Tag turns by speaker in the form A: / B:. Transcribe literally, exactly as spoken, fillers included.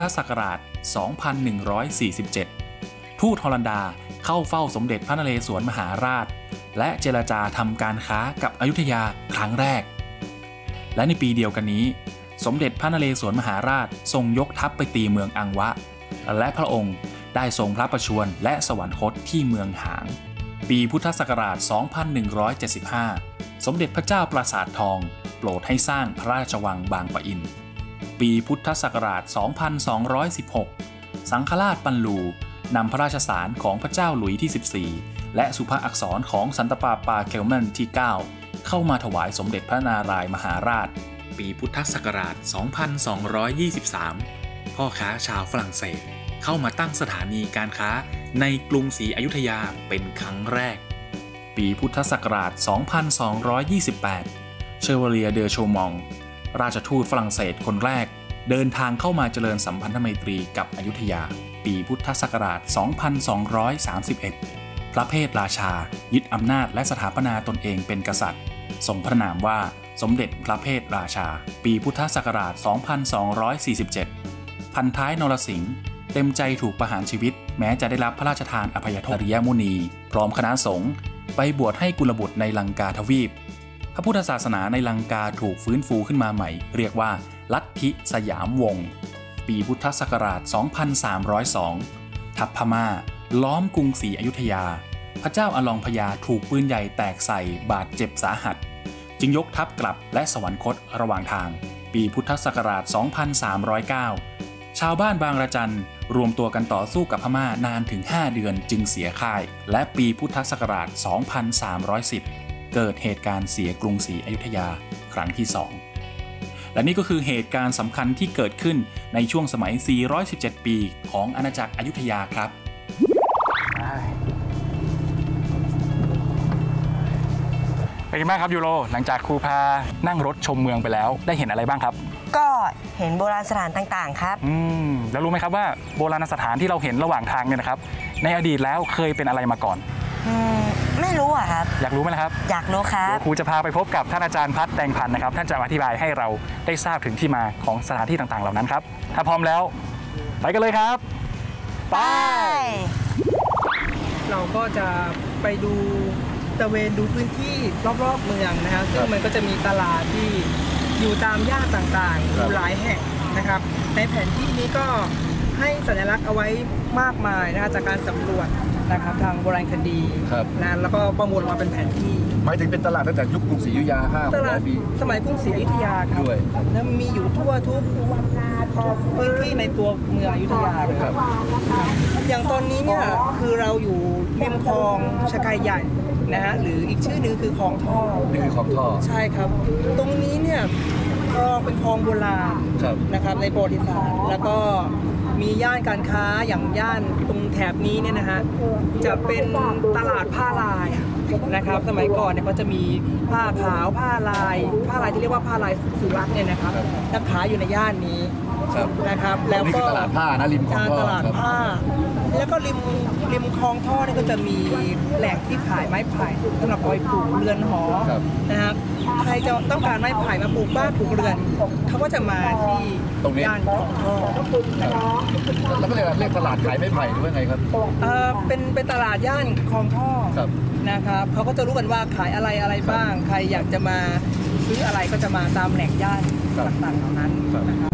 A: ศักราช สองพันหนึ่งร้อยสี่สิบเจ็ด ทูตฮอลันดาเข้าเฝ้าสมเด็จพระนเรศวรมหาราชและเจรจาทำการค้ากับอยุธยาครั้งแรกและในปีเดียวกันนี้สมเด็จพระนเรศวรมหาราชทรงยกทัพไปตีเมืองอังวะและพระองค์ได้ทรงพระประชวรและสวรรคตที่เมืองหางปีพุทธศักราช สองพันหนึ่งร้อยเจ็ดสิบห้า สมเด็จพระเจ้าปราสาททองโปรดให้สร้างพระราชวังบางปะอินปีพุทธศักราช สองพันสองร้อยสิบหก สังฆราชปันลูนำพระราชสารของพระเจ้าหลุยที่ สิบสี่ และสุภาอักษรของสันตะปาปาเคลแมนที่ เก้า เข้ามาถวายสมเด็จพระนารายมหาราชปีพุทธศักราช สองพันสองร้อยยี่สิบสาม พ่อค้าชาวฝรั่งเศสเข้ามาตั้งสถานีการค้าในกรุงศรีอยุธยาเป็นครั้งแรกปีพุทธศักราช สองพันสองร้อยยี่สิบแปด เชวเลียเดอโชมองราชทูตฝรั่งเศสคนแรกเดินทางเข้ามาเจริญสัมพันธไมตรีกับอยุธยาปีพุทธศักราช สองพันสองร้อยสามสิบเอ็ด พระเพทราชายึดอำนาจและสถาปนาตนเองเป็นกษัตริย์ทรงพระนามว่าสมเด็จพระเพทราชาปีพุทธศักราช สองพันสองร้อยสี่สิบเจ็ด พันท้ายนรสิงห์เต็มใจถูกประหารชีวิตแม้จะได้รับพระราชทานอภัยโทษอริยมุนีพร้อมคณะสงฆ์ไปบวชให้กุลบุตรในลังกาทวีปพระพุทธศาสนาในลังกาถูกฟื้นฟูขึ้นมาใหม่เรียกว่าลัทธิสยามวงศ์ปีพุทธศักราช สองพันสามร้อยสอง ทัพพม่าล้อมกรุงศรีอยุธยาพระเจ้าอลองพญาถูกปืนใหญ่แตกใส่บาดเจ็บสาหัสจึงยกทัพกลับและสวรรคตระหว่างทางปีพุทธศักราช สองพันสามร้อยเก้า ชาวบ้านบางระจันรวมตัวกันต่อสู้กับพม่านานถึงห้าเดือนจึงเสียค่ายและปีพุทธศักราช สองพันสามร้อยสิบ เกิดเหตุการณ์เสียกรุงศรีอยุธยาครั้งที่สองและนี่ก็คือเหตุการณ์สำคัญที่เกิดขึ้นในช่วงสมัย สี่ร้อยสิบเจ็ด ปีของอาณาจักรอยุธยาครับเป็นไงบ้างครับยูโรหลังจากครูพานั่งรถชมเมืองไปแล้วได้เห็นอะไรบ้างครับ
B: ก็เห็นโบราณสถานต่างๆครับ
A: อืมแล้วรู้ไหมครับว่าโบราณสถานที่เราเห็นระหว่างทางเนี่ยนะครับในอดีตแล้วเคยเป็นอะไรมาก่อน
B: อืมไม่รู้อะครับ
A: อยากรู้ไหมล่ะครับ
B: อยากรู้ครับ
A: ครูจะพาไปพบกับท่านอาจารย์พัฒน์แตงพันธ์นะครับท่านจะอธิบายให้เราได้ทราบถึงที่มาของสถานที่ต่างๆเหล่านั้นครับถ้าพร้อมแล้วไปกันเลยครับ
B: ไป
C: เราก็จะไปดูตะเวนดูพื้นที่รอบๆเมืองนะครับซึ่งมันก็จะมีตลาดที่อยู่ตามย่านต่างๆอยู่หลายแห่งนะครับในแผนที่นี้ก็ให้สัญลักษณ์เอาไว้มากมายนะจากการสำรวจนะครับทางโบราณคดีนะแล้วก็ประมวลมาเป็นแผนที่
D: หมายถึงเป็นตลาดตั้งแต่ยุคกรุงศรีอยุธยาห้าร้อยปี
C: สมัยกรุงศรีอยุธยาครับด้วยแล้วมีอยู่ทั่วทุกพื้นที่ในตัวเมืองอยุธยาเลยครับอย่างตอนนี้เนี่ยคือเราอยู่ริมคลองชะไกใหญ่นะฮะหรืออีกชื่อหนึ่งคือคลองท่อ
D: นี่คือคลองท่อ
C: ใช่ครับตรงนี้เนี่ยคลองเป็นคลองโบราณนะครับในประวัติศาสตร์แล้วก็มีย่านการค้าอย่างย่านตรงแถบนี้เนี่ยนะฮะจะเป็นตลาดผ้าลายนะครับสมัยก่อนเนี่ยเขาจะมีผ้าขาวผ้าลายผ้าลายที่เรียกว่าผ้าลายสุรัตน์เนี่ยนะครับนักขายอยู่ในย่านนี้นะครับแล้วก็
D: ตลาดผ้านะริมคลองท่อ
C: ตลาดผ้าแล้วก็ริมริมคลองท่อนี่ก็จะมีแหล่งที่ขายไม้ไผ่สำหรับเอาไว้ปลูกเรือนหอนะครับใครจะต้องการไม้ไผ่มาปลูกบ้านปลูกเรือนเขาก็จะมาที่ย่านคลองท่อ
D: แล้วก็เรียกเรียกตลาดขายไม้ไผ่หรือว่าไงครับ
C: เออเป็นเป็นตลาดย่านคลองท่อนะครับเขาก็จะรู้กันว่าขายอะไรอะไรบ้างใครอยากจะมาซื้ออะไรก็จะมาตามแหล่งย่านต่างๆเหล่านั้นนะครับ